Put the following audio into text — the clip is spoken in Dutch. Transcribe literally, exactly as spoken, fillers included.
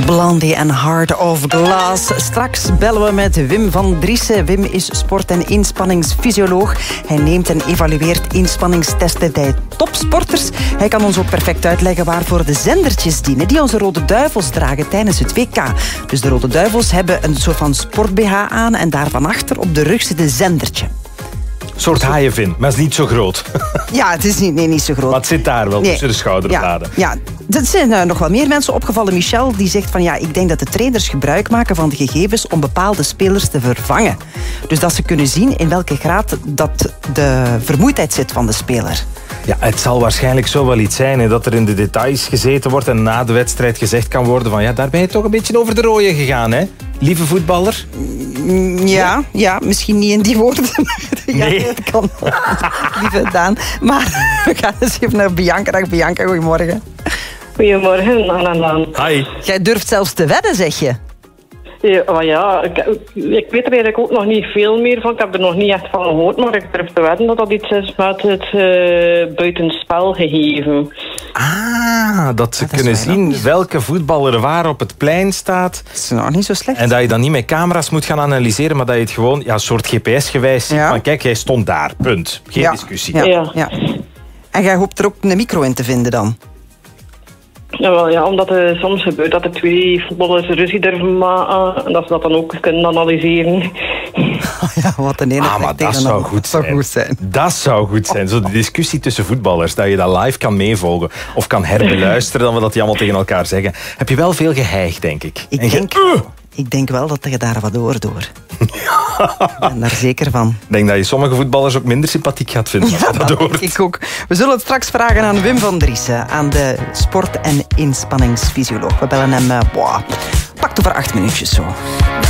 Blondie en Heart of Glass. Straks bellen we met Wim van Driessen. Wim is sport- en inspanningsfysioloog. Hij neemt en evalueert inspanningstesten bij topsporters. Hij kan ons ook perfect uitleggen waarvoor de zendertjes dienen die onze Rode Duivels dragen tijdens het W K. Dus de Rode Duivels hebben een soort van sport-B H aan en daarvan achter op de rug zit een zendertje. Een soort haaienvin, maar het is niet zo groot. Ja, het is niet, nee, niet zo groot. Maar het zit daar wel, nee. Tussen de schouderbladen. Ja, ja. Er zijn uh, nog wel meer mensen opgevallen. Michel die zegt van ja, ik denk dat de trainers gebruik maken van de gegevens om bepaalde spelers te vervangen. Dus dat ze kunnen zien in welke graad dat de vermoeidheid zit van de speler. Ja, het zal waarschijnlijk zo wel iets zijn, hè, dat er in de details gezeten wordt en na de wedstrijd gezegd kan worden van ja, daar ben je toch een beetje over de rooien gegaan, hè? Lieve voetballer? Ja, ja, misschien niet in die woorden. Ja, nee. Dat kan. Lieve Daan. Maar we gaan eens even naar Bianca. Dag Bianca, goedemorgen. Goedemorgen, Anna. Hi. Jij durft zelfs te wedden, zeg je? Ja, maar ja ik, ik weet er eigenlijk ook nog niet veel meer van. Ik heb er nog niet echt van gehoord, maar ik durf te wedden dat dat iets is met het uh, buitenspel gegeven. Ah, dat ze dat kunnen zien niet. welke voetballer waar op het plein staat. Dat is nog niet zo slecht. En dat je dan niet met camera's moet gaan analyseren, maar dat je het gewoon ja, een soort G P S-gewijs ziet. Ja. Van kijk, jij stond daar, punt. Geen ja. discussie. Ja. Ja. Ja. En jij hoopt er ook een micro in te vinden dan? Ja, wel, ja, omdat het soms gebeurt dat er twee voetballers ruzie durven maken en dat ze dat dan ook kunnen analyseren. Ja, wat een ene Ah, maar dat zou goed zijn. zou goed zijn. Dat zou goed zijn. Zo de discussie tussen voetballers, dat je dat live kan meevolgen of kan herbeluisteren dan we dat die allemaal tegen elkaar zeggen. Heb je wel veel geheigd, denk ik. Ik En denk, je, uh! ik denk wel dat je daar wat door door. Ik ben daar zeker van. Ik denk dat je sommige voetballers ook minder sympathiek gaat vinden. Als Ja, je dat dat hoort. denk ik ook. We zullen het straks vragen aan Wim van Driessen, aan de sport- en inspanningsfysioloog. We bellen hem, uh, boah, pakt over acht minuutjes zo.